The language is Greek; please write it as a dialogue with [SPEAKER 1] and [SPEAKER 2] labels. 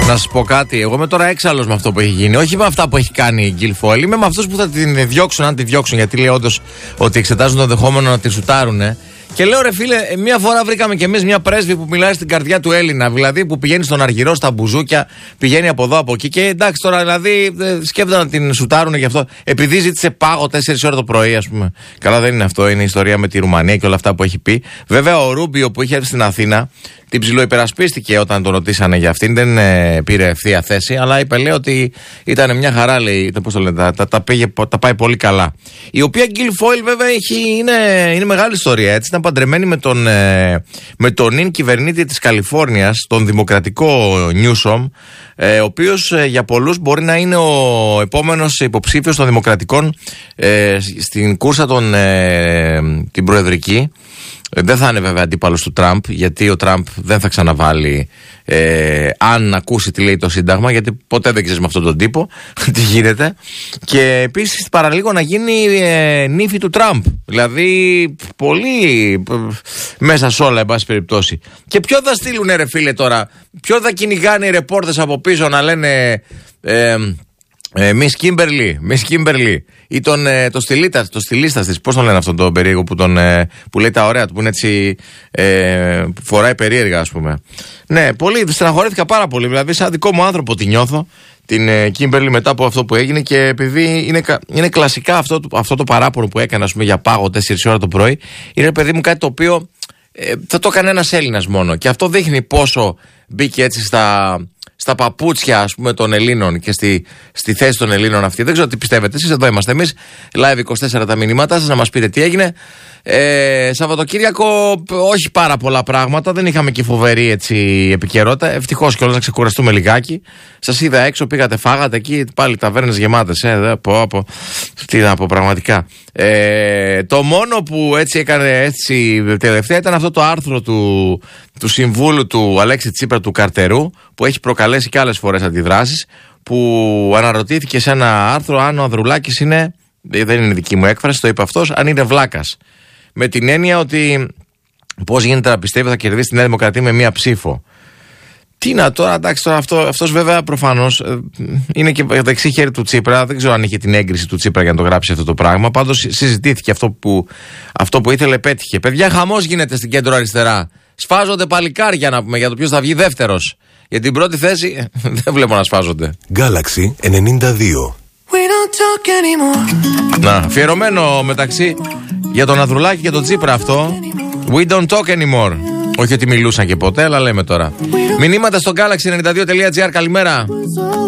[SPEAKER 1] Να σας πω κάτι. Εγώ είμαι τώρα έξαλλος με αυτό που έχει γίνει. Όχι με αυτά που έχει κάνει η Guilfoyle. Είμαι με αυτούς που θα την διώξουν, αν τη διώξουν. Γιατί λέει όντως ότι εξετάζουν το δεχόμενο να τη σουτάρουνε. Και λέω ρε φίλε, μία φορά βρήκαμε κι εμείς μια πρέσβη που μιλάει στην καρδιά του Έλληνα. Δηλαδή που πηγαίνει στον Αργυρό, στα μπουζούκια, πηγαίνει από εδώ από εκεί. Και εντάξει τώρα δηλαδή σκέφτονται να την σουτάρουνε γι' αυτό. Επειδή ζήτησε πάγο 4 ώρες το πρωί, ας πούμε. Καλά, δεν είναι αυτό. Είναι η ιστορία με τη Ρουμανία και όλα αυτά που έχει πει. Βέβαια ο Ρούμπιο που είχε έρθει στην Αθήνα την ψιλοϊπερασπίστηκε όταν τον ρωτήσανε για αυτήν. Δεν πήρε ευθεία θέση, αλλά είπε λέει ότι ήταν μια χαρά, λέει. Πώς το λένε, τα πάει πολύ καλά. Η οποία Guilfoyle βέβαια είναι μεγάλη ιστορία. Έτσι, ήταν παντρεμένη με τον νυν κυβερνήτη της Καλιφόρνιας, τον δημοκρατικό Νιούσομ, ο οποίος για πολλούς μπορεί να είναι ο επόμενος υποψήφιος των δημοκρατικών στην κούρσα την προεδρική. Δεν θα είναι βέβαια αντίπαλος του Τραμπ, γιατί ο Τραμπ δεν θα ξαναβάλει αν ακούσει τι λέει το Σύνταγμα, γιατί ποτέ δεν ξέρεις με αυτόν τον τύπο τι γίνεται. Και επίσης παραλίγο να γίνει νύφη του Τραμπ. Δηλαδή πολύ μέσα σε όλα, εν πάση περιπτώσει. Και ποιο θα στείλουνε ρε φίλε τώρα, ποιο θα κυνηγάνε οι ρεπόρτες από πίσω να λένε Miss Kimberly ή το στυλίστας της, πώς τον λένε αυτόν τον περίεργο που λέει τα ωραία του, που είναι έτσι φοράει περίεργα, ας πούμε. Ναι, πολύ στεναχωρήθηκα πάρα πολύ, δηλαδή σαν δικό μου άνθρωπο τη νιώθω την Kimberly μετά από αυτό που έγινε. Και επειδή είναι κλασικά αυτό το παράπονο που έκανε, ας πούμε, για πάγο 4 ώρα το πρωί, είναι παιδί μου κάτι το οποίο θα το έκανε ένας Έλληνας μόνο, και αυτό δείχνει πόσο μπήκε έτσι στα παπούτσια, ας πούμε, των Ελλήνων και στη θέση των Ελλήνων αυτή. Δεν ξέρω τι πιστεύετε εσείς, εδώ είμαστε εμείς, Live24 τα μηνύματά σας, να μας πείτε τι έγινε. Σαββατοκύριακο όχι πάρα πολλά πράγματα, δεν είχαμε και φοβερή έτσι επικαιρότητα. Ευτυχώς κιόλας να ξεκουραστούμε λιγάκι. Σας είδα έξω, πήγατε, φάγατε εκεί, πάλι ταβέρνες γεμάτες. Τι να πω πραγματικά. Το μόνο που έτσι έκανε έτσι τελευταία ήταν αυτό το άρθρο του συμβούλου του Αλέξη Τσίπρα του Καρτερού, που έχει προκαλέσει και άλλες φορές αντιδράσεις, που αναρωτήθηκε σε ένα άρθρο αν ο Ανδρουλάκης είναι, δεν είναι δική μου έκφραση, το είπε αυτός, αν είναι βλάκας. Με την έννοια ότι πώς γίνεται να πιστεύει θα κερδίσει τη Νέα Δημοκρατία με μία ψήφο. Τι να τώρα, εντάξει, τώρα αυτός βέβαια προφανώς είναι και δεξί χέρι του Τσίπρα. Δεν ξέρω αν είχε την έγκριση του Τσίπρα για να το γράψει αυτό το πράγμα. Πάντως συζητήθηκε αυτό που ήθελε, πέτυχε. Παιδιά, χαμός γίνεται στην κέντρο αριστερά. Σφάζονται παλικάρια, να πούμε, για το ποιος θα βγει δεύτερος. Για την πρώτη θέση δεν βλέπω να σφάζονται.
[SPEAKER 2] Galaxy 92.
[SPEAKER 1] Να, αφιερωμένο μεταξύ για τον Ανδρουλάκη και τον Τσίπρα αυτό. We don't talk anymore. Όχι ότι μιλούσαν και ποτέ, αλλά λέμε τώρα. Μηνύματα στο galaxy92.gr. Καλημέρα.